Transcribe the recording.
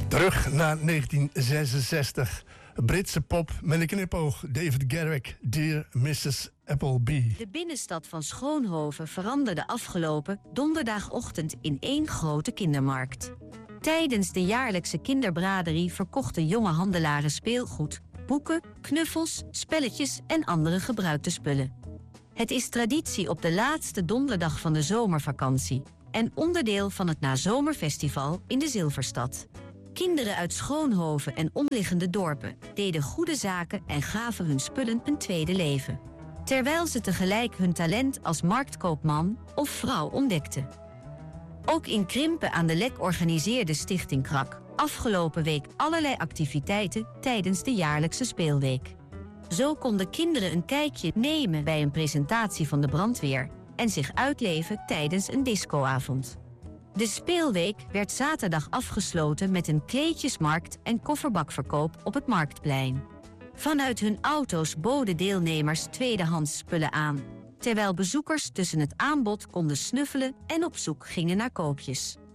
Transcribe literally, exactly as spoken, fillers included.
Terug naar negentien zesenzestig. Britse pop met een knipoog. David Garrick, Dear missus Appleby. De binnenstad van Schoonhoven veranderde afgelopen donderdagochtend in één grote kindermarkt. Tijdens de jaarlijkse kinderbraderie verkochten jonge handelaren speelgoed, boeken, knuffels, spelletjes en andere gebruikte spullen. Het is traditie op de laatste donderdag van de zomervakantie en onderdeel van het nazomerfestival in de Zilverstad. Kinderen uit Schoonhoven en omliggende dorpen deden goede zaken en gaven hun spullen een tweede leven, terwijl ze tegelijk hun talent als marktkoopman of vrouw ontdekten. Ook in Krimpen aan de Lek organiseerde Stichting Krak afgelopen week allerlei activiteiten tijdens de jaarlijkse speelweek. Zo konden kinderen een kijkje nemen bij een presentatie van de brandweer en zich uitleven tijdens een discoavond. De speelweek werd zaterdag afgesloten met een kleedjesmarkt en kofferbakverkoop op het Marktplein. Vanuit hun auto's boden deelnemers tweedehands spullen aan, terwijl bezoekers tussen het aanbod konden snuffelen en op zoek gingen naar koopjes.